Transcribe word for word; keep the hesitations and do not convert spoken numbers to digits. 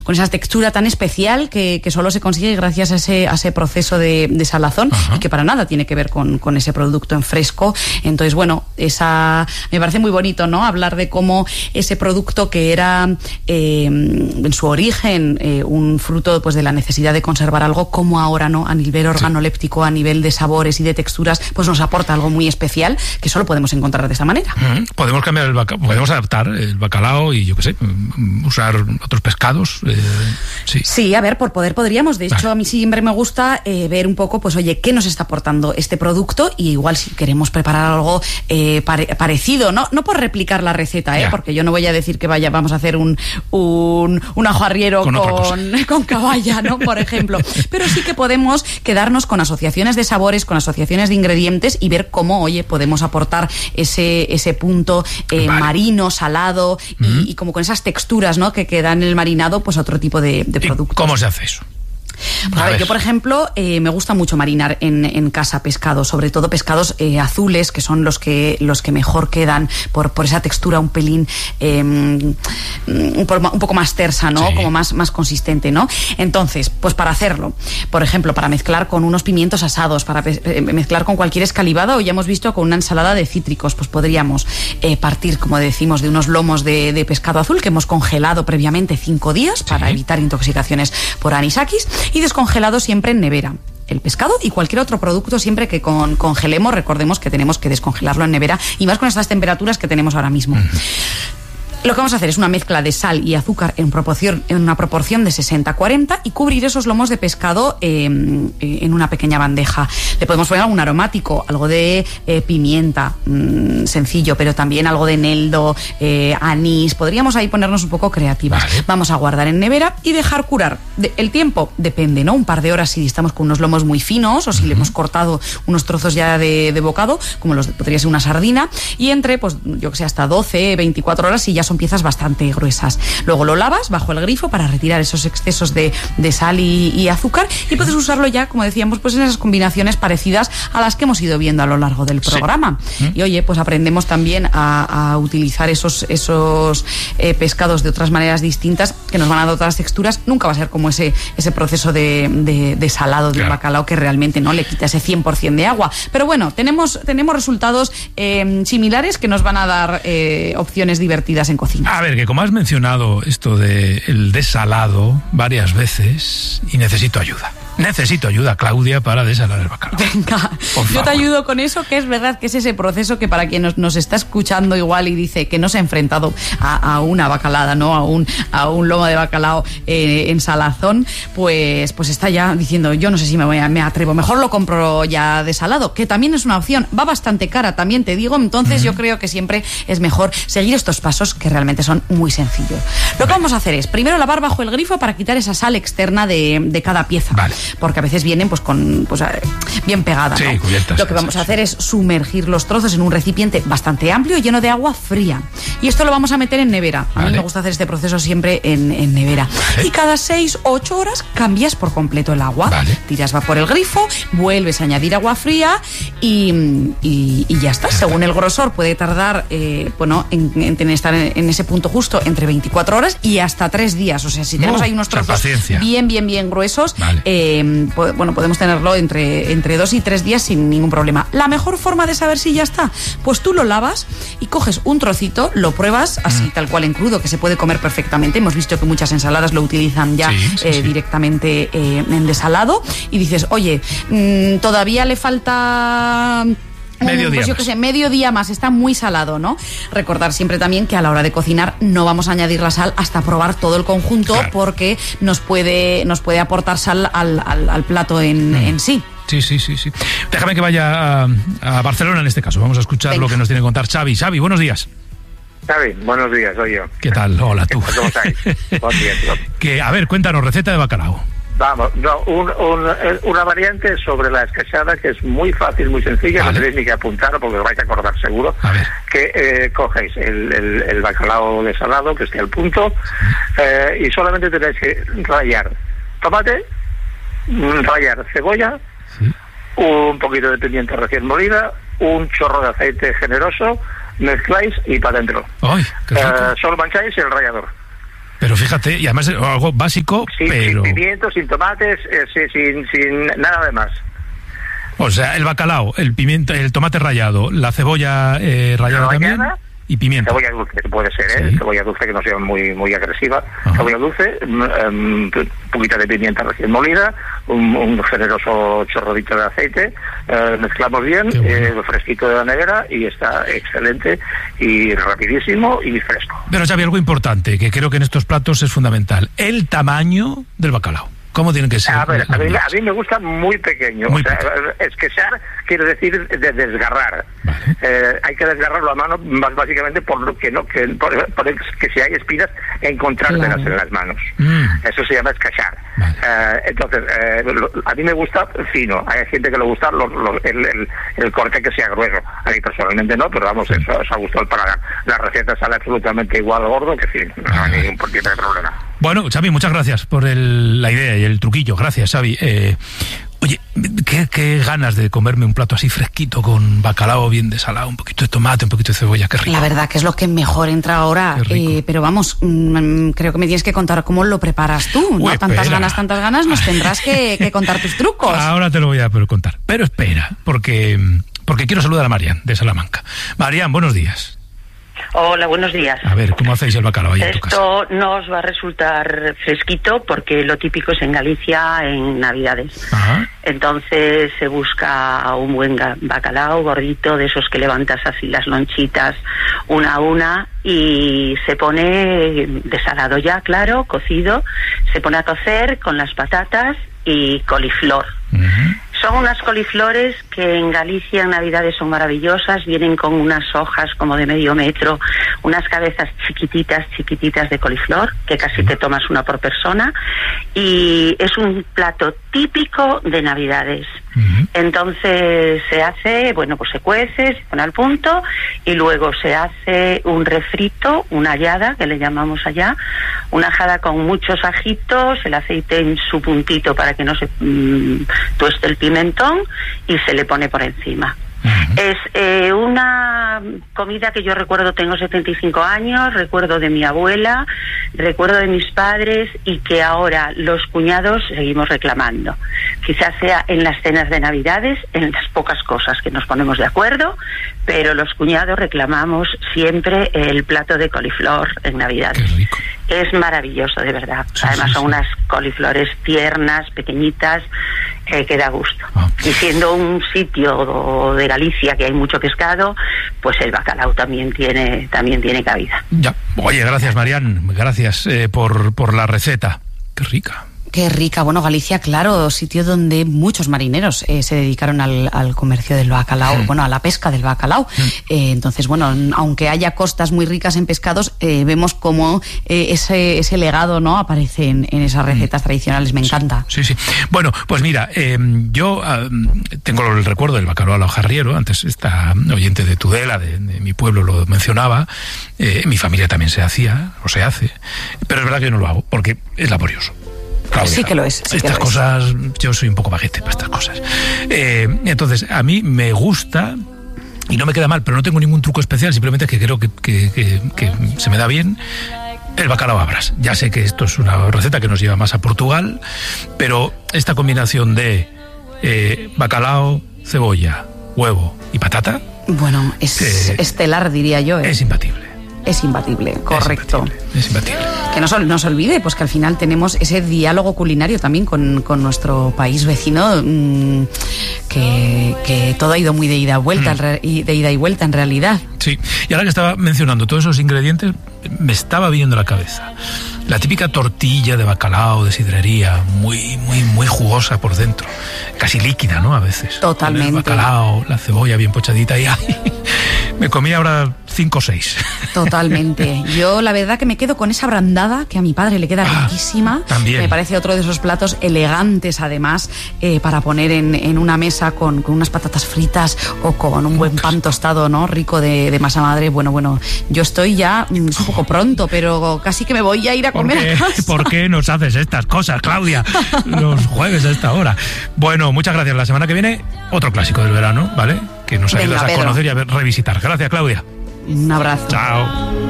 con esa textura tan especial que, que solo se consigue gracias a ese, a ese proceso de, de salazón. Ajá. Y que para nada tiene que ver con, con ese producto en fresco. Entonces, bueno, esa me parece muy bonito, ¿no? Hablar de cómo ese producto que era eh, en su origen eh, un fruto pues de la necesidad de conservar algo, como ahora, ¿no? A nivel organoléptico, a nivel de sabores y de texturas, pues nos aporta algo muy especial que solo podemos encontrar de esa manera. Uh-huh. Podemos cambiar el bacalao, podemos adaptar el bacalao y yo qué sé, usar otros pescados. Eh, sí. sí, a ver, por poder podríamos. De hecho, vale. A mí siempre me gusta eh, ver un poco, pues oye, ¿qué nos está aportando este producto? Y igual si queremos preparar algo eh, pare, parecido, ¿no? No por replicar la receta, ¿eh? Yeah. Porque yo no voy a decir que vaya, vamos a hacer un un, un ajo arriero con, con, con caballa, ¿no? Por ejemplo. Pero sí que podemos quedarnos con asociaciones de sabores, con asociaciones de ingredientes y ver cómo, oye, podemos aportar ese, ese punto eh, vale. marino, salado y, mm-hmm. y como con esas texturas, ¿no? Que quedan en el marinado, pues otro tipo de, de productos. ¿Cómo se hace eso? Pues a, a ver, ver, yo por ejemplo eh, me gusta mucho marinar en, en casa pescados, sobre todo pescados eh, azules, que son los que los que mejor quedan por, por esa textura un pelín eh, un, un poco más tersa, ¿no? Sí. Como más, más consistente, ¿no? Entonces, pues para hacerlo, por ejemplo, para mezclar con unos pimientos asados, para pe- mezclar con cualquier escalivada, o ya hemos visto con una ensalada de cítricos, pues podríamos eh, partir, como decimos, de unos lomos de, de pescado azul que hemos congelado previamente cinco días, sí. para evitar intoxicaciones por anisakis, y descongelado siempre en nevera. El pescado y cualquier otro producto, siempre que con, congelemos, recordemos que tenemos que descongelarlo en nevera, y más con estas temperaturas que tenemos ahora mismo. Uh-huh. Lo que vamos a hacer es una mezcla de sal y azúcar en proporción, en una proporción de sesenta cuarenta, y cubrir esos lomos de pescado eh, en una pequeña bandeja. Le podemos poner algún aromático, algo de eh, pimienta, mmm, sencillo, pero también algo de eneldo, eh, anís. Podríamos ahí ponernos un poco creativas. Vale. Vamos a guardar en nevera y dejar curar. De, el tiempo depende, ¿no? Un par de horas si estamos con unos lomos muy finos o si uh-huh. le hemos cortado unos trozos ya de, de bocado, como los podría ser una sardina, y entre, pues yo que sé, hasta doce, veinticuatro horas si ya son piezas bastante gruesas. Luego lo lavas bajo el grifo para retirar esos excesos de, de sal y, y azúcar, y puedes usarlo ya, como decíamos, pues en esas combinaciones parecidas a las que hemos ido viendo a lo largo del programa. Sí. Y oye, pues aprendemos también a, a utilizar esos, esos eh, pescados de otras maneras distintas que nos van a dar otras texturas. Nunca va a ser como ese, ese proceso de, de, de salado del claro. bacalao, que realmente no le quita ese cien por ciento de agua. Pero bueno, tenemos, tenemos resultados eh, similares que nos van a dar eh, opciones divertidas en cocina. A ver, que como has mencionado esto de el desalado varias veces, y necesito ayuda. Necesito ayuda, Claudia, para desalar el bacalao. Venga, yo te ayudo con eso, que es verdad que es ese proceso que para quien nos, nos está escuchando igual y dice que no se ha enfrentado a, a una bacalada, ¿no? A un, a un lomo de bacalao eh, en salazón, pues, pues está ya diciendo, yo no sé si me, voy a, me atrevo, mejor lo compro ya desalado, que también es una opción. Va bastante cara, también te digo, entonces mm. yo creo que siempre es mejor seguir estos pasos que realmente son muy sencillos. Lo que vamos a hacer es primero lavar bajo el grifo para quitar esa sal externa de, de cada pieza. Vale. Porque a veces vienen pues con pues bien pegada, sí, ¿no? Cubiertas, lo que vamos a hacer es sumergir los trozos en un recipiente bastante amplio lleno de agua fría, y esto lo vamos a meter en nevera. A vale. mí me gusta hacer este proceso siempre en, en nevera. Vale. Y cada seis o ocho horas cambias por completo el agua. Vale. Tiras va por el grifo, vuelves a añadir agua fría y, y, y ya está. Según el grosor puede tardar eh, bueno en, en estar en, en ese punto justo entre veinticuatro horas y hasta tres días. O sea, si tenemos uh, ahí unos trozos bien, bien, bien gruesos, vale. eh, bueno, podemos tenerlo entre, entre dos y tres días sin ningún problema. La mejor forma de saber si ya está, pues tú lo lavas y coges un trocito, lo pruebas así, mm. tal cual en crudo, que se puede comer perfectamente. Hemos visto que muchas ensaladas lo utilizan ya sí, sí, eh, sí. directamente eh, en desalado, y dices, oye, mmm, todavía le falta... Medio día pues yo más. que sé, medio día más, está muy salado, ¿no? Recordar siempre también que a la hora de cocinar no vamos a añadir la sal hasta probar todo el conjunto, claro. porque nos puede, nos puede aportar sal al, al, al plato en, mm. en sí. Sí, sí, sí, sí. Déjame que vaya a, a Barcelona en este caso. Vamos a escuchar Venga. lo que nos tiene que contar Xavi. Xavi, buenos días. Xavi, buenos días, soy yo. ¿Qué tal? Hola, tú. ¿Cómo estáis? Buen día, que, a ver, cuéntanos, receta de bacalao. Vamos, no, un, un, una variante sobre la escachada que es muy fácil, muy sencilla, vale. no tenéis ni que apuntar porque lo vais a acordar seguro, a que eh, cogéis el, el, el bacalao desalado que esté al punto eh, y solamente tenéis que rallar tomate, rallar cebolla, ¿sí? un poquito de pimienta recién molida, un chorro de aceite generoso, mezcláis y para adentro. Ay, qué rico. Eh, solo mancháis el rallador. Pero fíjate, y además algo básico, sin, pero... Sin pimientos, sin tomates, eh, sin, sin, sin nada de más. O sea, el bacalao, el pimiento, el tomate rallado, la cebolla eh, rallada también... Y pimiento. Cebolla dulce, puede ser, ¿eh? Sí. Cebolla dulce que no sea muy muy agresiva. Ajá. Cebolla dulce, un um, poquito de pimienta recién molida, un, un generoso chorrodito de aceite, uh, mezclamos bien, bueno. eh, fresquito de la nevera y está excelente y rapidísimo y fresco. Pero Xavi, algo importante que creo que en estos platos es fundamental, el tamaño del bacalao. ¿Cómo tienen que ser? A ver, a mí, a mí me gusta muy pequeño. Muy o sea, pequeño. Esquechar quiere decir de desgarrar. Vale. Eh, hay que desgarrarlo a mano, más básicamente por lo que no, que, por, por que si hay espinas, encontrárselas claro. en las manos. Mm. Eso se llama esquechar. Vale. Eh, entonces, eh, lo, a mí me gusta fino. Hay gente que le gusta lo, lo, el, el, el corte que sea grueso. A mí personalmente no, pero vamos, sí. eso, eso ha gustado el paladar. La receta sale absolutamente igual gordo que fin. No hay ningún tipo de problema. Bueno, Xavi, muchas gracias por el, la idea y el truquillo. Gracias, Xavi. Eh, oye, ¿qué, qué ganas de comerme un plato así fresquito con bacalao bien desalado, un poquito de tomate, un poquito de cebolla, qué rico. La verdad que es lo que mejor entra ahora. Eh, pero vamos, mmm, creo que me tienes que contar cómo lo preparas tú, ¿no? Uy, tantas ganas, tantas ganas, nos tendrás que, que contar tus trucos. Ahora te lo voy a contar. Pero espera, porque, porque quiero saludar a Marian, de Salamanca. Marian, buenos días. Hola, buenos días. A ver, ¿cómo hacéis el bacalao ahí en tu casa? Esto no os va a resultar fresquito porque lo típico es en Galicia en Navidades. Ajá. Entonces se busca un buen bacalao gordito, de esos que levantas así las lonchitas una a una y se pone desalado ya, claro, cocido. Se pone a cocer con las patatas y coliflor. Uh-huh. Son unas coliflores que en Galicia en Navidades son maravillosas, vienen con unas hojas como de medio metro, unas cabezas chiquititas, chiquititas de coliflor, que casi te tomas una por persona, y es un plato típico de Navidades. Uh-huh. Entonces se hace, bueno, pues se cuece, se pone al punto, y luego se hace un refrito, una hallada, que le llamamos allá, una ajada con muchos ajitos, el aceite en su puntito para que no se mmm, tueste el pimentón, y se le pone por encima. Uh-huh. Es eh, una comida que yo recuerdo, tengo setenta y cinco años, recuerdo de mi abuela, recuerdo de mis padres, y que ahora los cuñados seguimos reclamando. Quizás sea en las cenas de Navidades, en las pocas cosas que nos ponemos de acuerdo, pero los cuñados reclamamos siempre el plato de coliflor en Navidades. Qué rico. Es maravilloso, de verdad. Sí, Además sí, son sí. unas coliflores tiernas, pequeñitas, eh, que da gusto. Oh. Y siendo un sitio de Galicia que hay mucho pescado, pues el bacalao también tiene también tiene cabida. Ya. Oye, gracias, Marian. Gracias eh, por, por la receta. Qué rica. Qué rica. Bueno, Galicia, claro, sitio donde muchos marineros eh, se dedicaron al, al comercio del bacalao, mm. bueno, a la pesca del bacalao. Mm. Eh, entonces, bueno, aunque haya costas muy ricas en pescados, eh, vemos cómo eh, ese, ese legado, ¿no?, aparece en, en esas recetas mm. tradicionales. Me encanta. Sí, sí. sí. Bueno, pues mira, eh, yo eh, tengo el recuerdo del bacalao al hojarriero. Antes esta oyente de Tudela, de, de mi pueblo, lo mencionaba. Eh, mi familia también se hacía, o se hace. Pero es verdad que yo no lo hago, porque es laborioso. Claudia, sí que lo es. Sí estas que lo cosas, es. Yo soy un poco baguete para estas cosas. Eh, entonces, a mí me gusta, y no me queda mal, pero no tengo ningún truco especial, simplemente que creo que, que, que, que se me da bien, el bacalao a bras. Ya sé que esto es una receta que nos lleva más a Portugal, pero esta combinación de eh, bacalao, cebolla, huevo y patata... Bueno, es eh, estelar, diría yo. ¿eh? Es imbatible. Es imbatible, correcto. Es imbatible. Es imbatible. Que no, no se olvide, pues que al final tenemos ese diálogo culinario también con, con nuestro país vecino, mmm, que, que todo ha ido muy de ida, vuelta, mm. de ida y vuelta en realidad. Sí, y ahora que estaba mencionando todos esos ingredientes, me estaba viendo la cabeza. La típica tortilla de bacalao, de sidrería, muy, muy, muy jugosa por dentro, casi líquida, ¿no? A veces. Totalmente. El bacalao, la cebolla bien pochadita y ¡ay! Me comí ahora cinco o seis. Totalmente. Yo la verdad que me quedo con esa brandada que a mi padre le queda ah, riquísima. También. Me parece otro de esos platos elegantes además eh, para poner en, en una mesa con, con unas patatas fritas o con un buen pan tostado, ¿no? Rico de, de masa madre. Bueno, bueno, yo estoy ya, es un poco pronto, pero casi que me voy a ir a comer. ¿Por qué, a casa. ¿Por qué nos haces estas cosas, Claudia? Los jueves a esta hora. Bueno, muchas gracias. La semana que viene, otro clásico del verano, ¿vale? Que nos ayudas a conocer y a revisitar. Gracias, Claudia. Un abrazo. Chao.